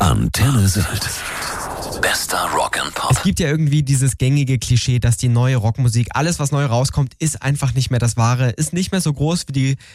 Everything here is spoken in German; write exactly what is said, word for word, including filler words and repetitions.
Antenne Sylt. Bester Rock and Pop. Es gibt ja irgendwie dieses gängige Klischee, dass die neue Rockmusik, alles was neu rauskommt, ist einfach nicht mehr das Wahre, ist nicht mehr so groß wie die